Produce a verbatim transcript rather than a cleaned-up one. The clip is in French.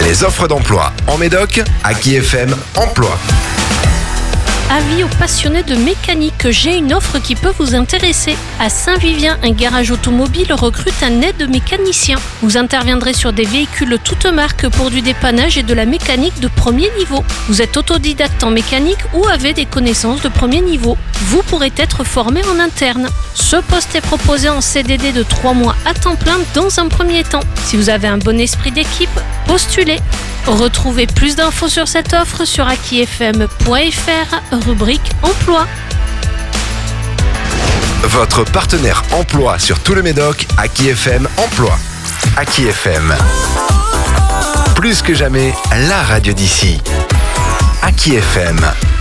Les offres d'emploi en Médoc, Aki F M Emploi. Avis aux passionnés de mécanique, j'ai une offre qui peut vous intéresser. À Saint-Vivien, un garage automobile recrute un aide mécanicien. Vous interviendrez sur des véhicules toutes marques pour du dépannage et de la mécanique de premier niveau. Vous êtes autodidacte en mécanique ou avez des connaissances de premier niveau. Vous pourrez être formé en interne. Ce poste est proposé en C D D de trois mois à temps plein dans un premier temps. Si vous avez un bon esprit d'équipe, postulez. Retrouvez plus d'infos sur cette offre sur aki f m point f r, rubrique Emploi. Votre partenaire emploi sur tout le Médoc, Aki F M Emploi. Aki F M. Plus que jamais, la radio d'ici. Aki F M.